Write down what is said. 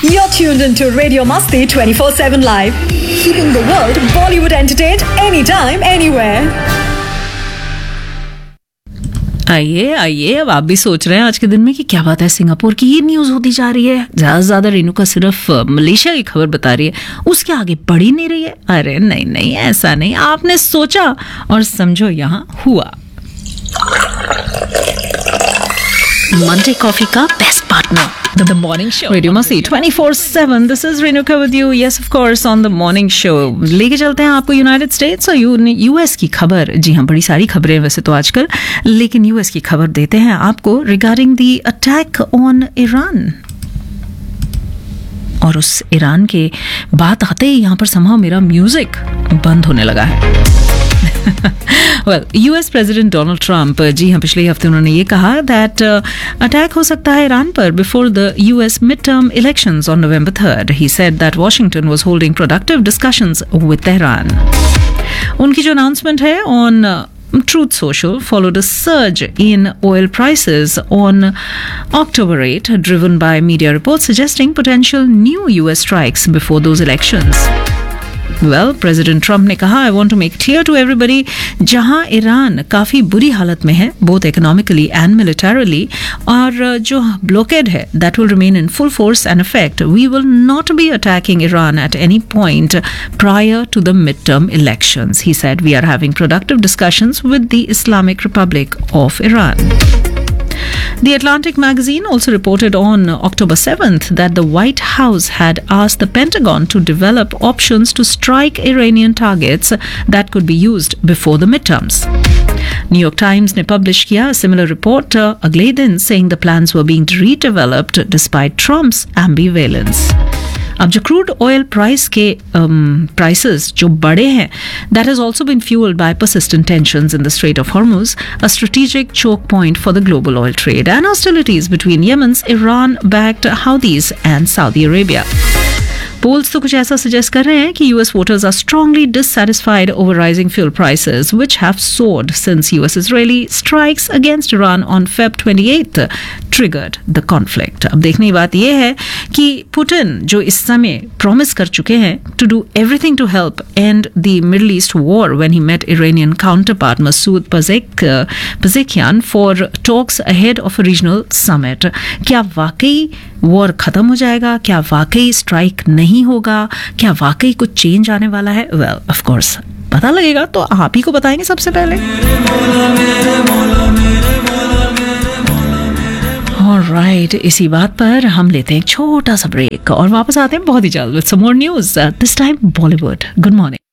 You're tuned into Radio Masti 24/7 Live, keeping the world Bollywood entertained anytime, anywhere. आइए अब आप भी सोच रहे हैं आज के दिन में कि क्या बात है, सिंगापुर की ये न्यूज़ होती जा रही है, ज़्यादा से ज़्यादा रेणुका सिर्फ मलेशिया की खबर बता रही है, उसके आगे बढ़ ही नहीं रही है। अरे नहीं, ऐसा नहीं, आपने सोचा और समझो यहाँ हुआ। मंडे कॉफी का best partner, The Morning Show. Radio Masti 24/7. This is Renuka with you. Yes, of course, on The Morning Show. लेके चलते हैं आपको यूनाइटेड स्टेट्स और यूएस की खबर। जी हाँ, बड़ी सारी खबरें वैसे तो आजकल, लेकिन यूएस की खबर देते हैं आपको regarding the attack on Iran. और उस ईरान के बात आते ही यहाँ पर समहाउ मेरा म्यूजिक बंद होने लगा है। Well, US president Donald Trump, जी हाँ, पिछले हफ्ते उन्होंने ये कहा दैट अटैक हो सकता है ईरान पर before the US mid term elections on November 3rd. He said that Washington was holding productive discussions with Tehran. उनकी जो अनाउंसमेंट है on Truth Social followed a surge in oil prices on October 8, driven by media reports suggesting potential new US strikes before those elections. Well, president Trump ने कहा, I want to make clear to everybody, जहां Iran काफ़ी बुरी हालत में है both economically and militarily, और जो ब्लॉकेड है that will remain in full force and effect, we will not be attacking Iran at any point prior to the mid term elections. He said we are having productive discussions with the Islamic Republic of Iran. The Atlantic magazine also reported on October 7th that the White House had asked the Pentagon to develop options to strike Iranian targets that could be used before the midterms. New York Times ने publish किया a similar report अगले दिन, saying the plans were being redeveloped despite Trump's ambivalence. अब जो crude oil price के prices जो बढ़े हैं, that has also been fueled by persistent tensions in the Strait of Hormuz, a strategic choke point for the global oil trade, and hostilities between Yemen's Iran-backed Houthis and Saudi Arabia. Polls तो कुछ ऐसा suggest कर रहे हैं कि US voters are strongly dissatisfied over rising fuel prices, which have soared since US-Israeli strikes against Iran on Feb 28th triggered the conflict. अब देखने की बात यह है कि पुतिन जो इस समय प्रॉमिस कर चुके हैं to do everything to help end the Middle East war when he met Iranian counterpart Masoud Pezeshkian for talks ahead of a regional summit. क्या वाकई वॉर खत्म हो जाएगा? क्या वाकई स्ट्राइक नहीं होगा? क्या वाकई कुछ चेंज आने वाला है? वेल, ऑफ कोर्स पता लगेगा तो आप ही को बताएंगे सबसे पहले. ऑलराइट, इसी बात पर हम लेते हैं एक छोटा सा ब्रेक और वापस आते हैं बहुत ही जल्द with some more news, this time Bollywood. Good morning.